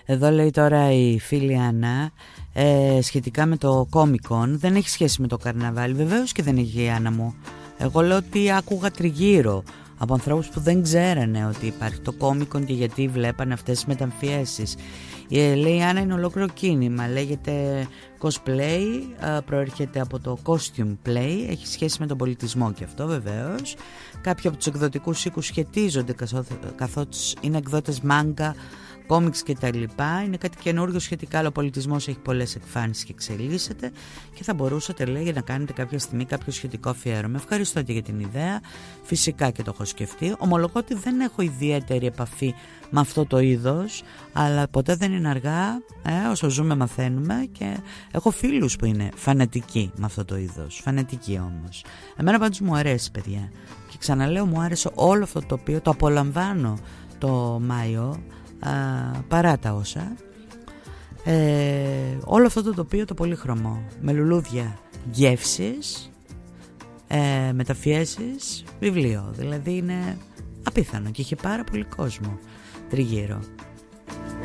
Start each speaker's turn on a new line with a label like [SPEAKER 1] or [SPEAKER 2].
[SPEAKER 1] Εδώ λέει τώρα η φίλη Άννα σχετικά με το Comic-Con. Δεν έχει σχέση με το καρναβάλι. Βεβαίως και δεν έχει, η Άννα μου. Εγώ λέω ότι άκουγα τριγύρω από ανθρώπους που δεν ξέρανε ότι υπάρχει το Comic-Con και γιατί βλέπανε αυτές τις μεταμφιέσεις. Λέει η Άννα, είναι ολόκληρο κίνημα, λέγεται cosplay, προέρχεται από το costume play, έχει σχέση με τον πολιτισμό και αυτό βεβαίως. Κάποιοι από τους εκδοτικούς οίκους σχετίζονται καθώς είναι εκδότες μάγκα, κόμιξ και τα λοιπά. Είναι κάτι καινούριο σχετικά, αλλά ο πολιτισμός έχει πολλές εκφάνσεις και εξελίσσεται και θα μπορούσατε, λέει, να κάνετε κάποια στιγμή κάποιο σχετικό αφιέρωμα. Ευχαριστώ και για την ιδέα, φυσικά και το έχω σκεφτεί. Ομολογώ ότι δεν έχω ιδιαίτερη επαφή με αυτό το είδος, αλλά ποτέ δεν είναι αργά, όσο ζούμε μαθαίνουμε και έχω φίλους που είναι φανατικοί με αυτό το είδος, φανατικοί όμως. Εμένα πάντως μου αρέσει, παιδιά, και ξαναλέω, μου άρεσε όλο αυτό το οποίο το απολαμβάνω το Μάιο, παρά τα όσα, όλο αυτό το τοπίο το πολύχρωμο, με λουλούδια, γεύσεις, μεταφιέσεις, βιβλίο, δηλαδή είναι απίθανο και είχε πάρα πολύ κόσμο τριγύρω.